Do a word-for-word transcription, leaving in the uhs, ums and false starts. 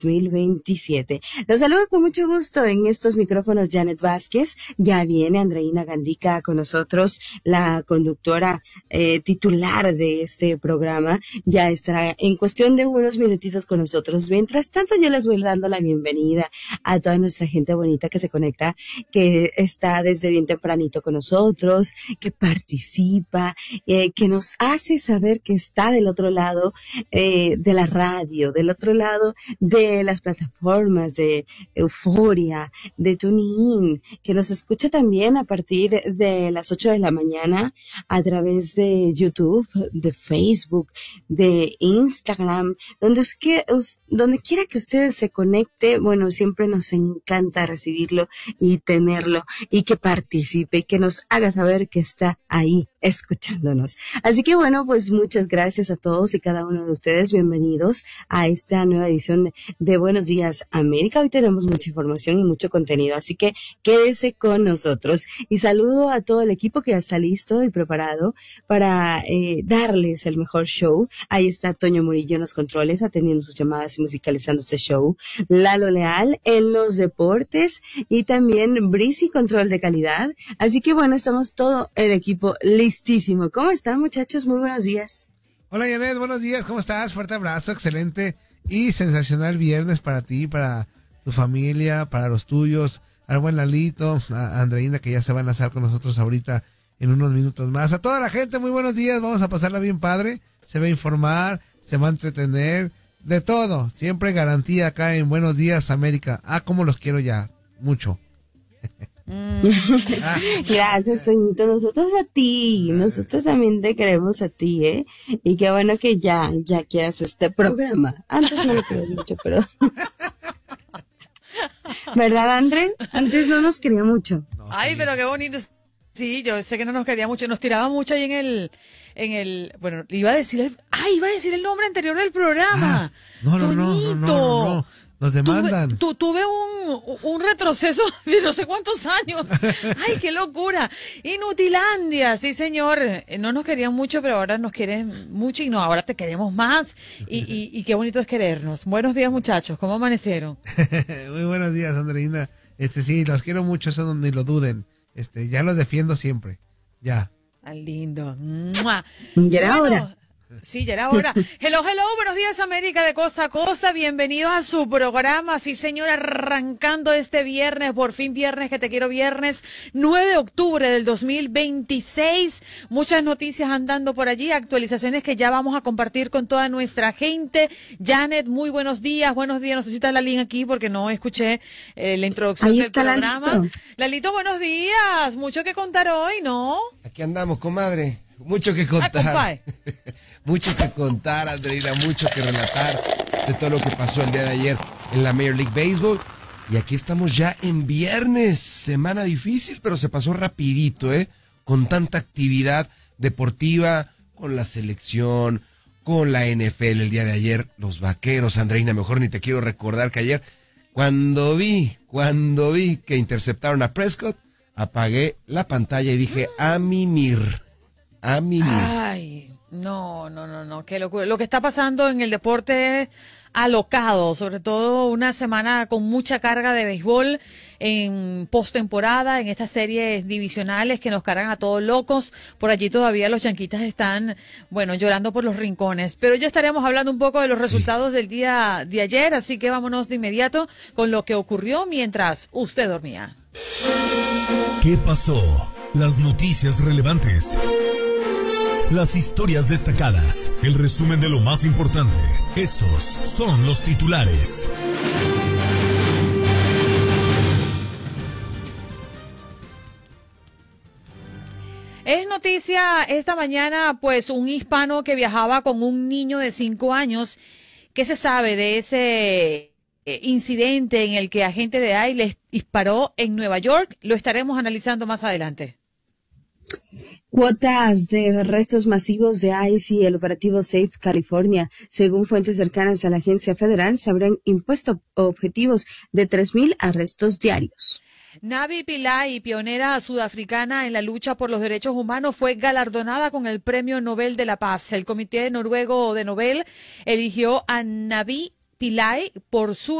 dos mil veintisiete. Los saludo con mucho gusto en estos micrófonos Janet Vázquez. Ya viene Andreina Gandica con nosotros, la conductora eh, titular de este programa. Ya estará en cuestión de unos minutitos con nosotros. Mientras tanto, yo les voy dando la bienvenida a toda nuestra gente bonita que se conecta, que está desde bien tempranito con nosotros, que participa, eh, que nos hace saber que está del otro lado eh, de la radio, del otro lado de las plataformas de Euforia, de TuneIn, que nos escucha también a partir de las ocho de la mañana a través de YouTube, de Facebook, de Instagram, donde, us, que, us, donde quiera que usted se conecte. Bueno, siempre nos encanta recibirlo y tenerlo y que participe y que nos haga saber que está ahí escuchándonos. Así que bueno, pues muchas gracias a todos y cada uno de ustedes. Bienvenidos a esta nueva edición de, de Buenos Días América. Hoy tenemos mucha información y mucho contenido, así que quédese con nosotros. Y saludo a todo el equipo que ya está listo y preparado para eh, darles el mejor show. Ahí está Toño Murillo en los controles, atendiendo sus llamadas y musicalizando este show. Lalo Leal en los deportes y también Brisi, control de calidad. Así que bueno, estamos todo el equipo listísimo. ¿Cómo están, muchachos? Muy buenos días. Hola, Janet, buenos días, ¿cómo estás? Fuerte abrazo, excelente y sensacional viernes para ti, para tu familia, para los tuyos, al buen Lalito, a Andreina, que ya se van a estar con nosotros ahorita en unos minutos más. A toda la gente, muy buenos días, vamos a pasarla bien padre, se va a informar, se va a entretener, de todo, siempre garantía acá en Buenos Días América. Ah, cómo los quiero ya, mucho. Mm. Gracias, Toñito. Nosotros a ti, nosotros también te queremos a ti, ¿eh? Y qué bueno que ya, ya quieras este programa. Antes no lo quería mucho, pero... ¿Verdad, André? Antes no nos quería mucho. No, Ay, sí. Pero qué bonito. Sí, yo sé que no nos quería mucho, nos tiraba mucho ahí en el, en el, bueno, iba a decir, el, ay, iba a decir el nombre anterior del programa. Ah, no, no, no, no, no, no, no. Nos demandan. Tuve, tu, tuve un, un retroceso de no sé cuántos años. ¡Ay, qué locura! Inutilandia, sí, señor. No nos querían mucho, pero ahora nos quieren mucho y no, ahora te queremos más. Y, y, y qué bonito es querernos. Buenos días, muchachos. ¿Cómo amanecieron? Muy buenos días, Andreina. Este, sí, los quiero mucho, eso ni lo duden. Este, ya los defiendo siempre. Ya. Al lindo. ¡Mua! Ya era bueno, hora. Sí, ya era hora. Hello, hello, buenos días América de costa a costa, bienvenidos a su programa, sí señor, arrancando este viernes, por fin viernes, que te quiero viernes, nueve de octubre del dos mil veintiséis, muchas noticias andando por allí, actualizaciones que ya vamos a compartir con toda nuestra gente. Janet, muy buenos días, buenos días, no sé si está Lalín aquí porque no escuché eh, la introducción Ahí del está programa. Lalito. Lalito, buenos días, mucho que contar hoy, ¿no? Aquí andamos, comadre, mucho que contar. Ah, Mucho que contar, Andreina, mucho que relatar de todo lo que pasó el día de ayer en la Major League Baseball. Y aquí estamos ya en viernes, semana difícil, pero se pasó rapidito, ¿eh? Con tanta actividad deportiva, con la selección, con la N F L el día de ayer, los Vaqueros, Andreina, mejor ni te quiero recordar que ayer, cuando vi, cuando vi que interceptaron a Prescott, apagué la pantalla y dije, a mimir, a mimir. Ay. No, no, no, no, qué locura. Lo que está pasando en el deporte alocado, sobre todo una semana con mucha carga de béisbol en postemporada, en estas series divisionales que nos cargan a todos locos. Por allí todavía los yanquitas están, bueno, llorando por los rincones. Pero ya estaremos hablando un poco de los resultados sí. del día de ayer, así que vámonos de inmediato con lo que ocurrió mientras usted dormía. ¿Qué pasó? Las noticias relevantes. Las historias destacadas, el resumen de lo más importante. Estos son los titulares. Es noticia esta mañana, pues, un hispano que viajaba con un niño de cinco años. ¿Qué se sabe de ese incidente en el que agente de I C E les disparó en Nueva York? Lo estaremos analizando más adelante. Cuotas de arrestos masivos de I C E y el operativo Safe California. Según fuentes cercanas a la agencia federal, se habrían impuesto objetivos de tres mil arrestos diarios. Navi Pillay, pionera sudafricana en la lucha por los derechos humanos, fue galardonada con el Premio Nobel de la Paz. El Comité Noruego de Nobel eligió a Navi Pillay por su